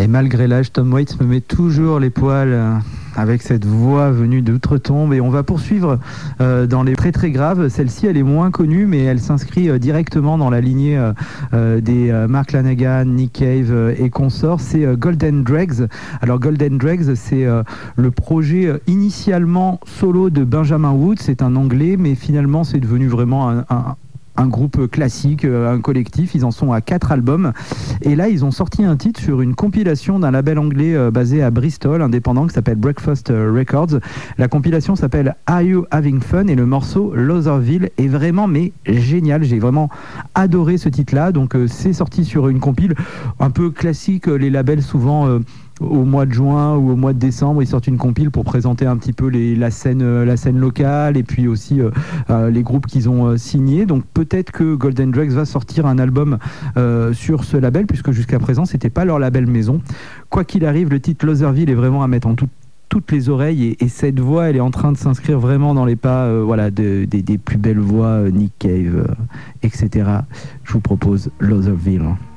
Et malgré l'âge, Tom Waits me met toujours les poils avec cette voix venue d'outre-tombe. Et on va poursuivre dans les très très graves. Celle-ci, elle est moins connue, mais elle s'inscrit directement dans la lignée des Mark Lanegan, Nick Cave et consorts. C'est Golden Dregs. Alors Golden Dregs, c'est le projet initialement solo de Benjamin Woods. C'est un Anglais, mais finalement c'est devenu vraiment un groupe classique, un collectif. Ils en sont à 4 albums. Et là, ils ont sorti un titre sur une compilation d'un label anglais basé à Bristol, indépendant, qui s'appelle Breakfast Records. La compilation s'appelle Are You Having Fun? Et le morceau Loserville est vraiment génial. J'ai vraiment adoré ce titre-là. Donc, c'est sorti sur une compile un peu classique. Les labels, souvent... au mois de juin ou au mois de décembre, ils sortent une compile pour présenter un petit peu la scène locale et puis aussi les groupes qu'ils ont signés. Donc peut-être que Golden Dregs va sortir un album sur ce label, puisque jusqu'à présent c'était pas leur label maison. Quoi qu'il arrive, le titre Loserville est vraiment à mettre en toutes les oreilles, et cette voix, elle est en train de s'inscrire vraiment dans les pas des plus belles voix, Nick Cave, etc. Je vous propose Loserville.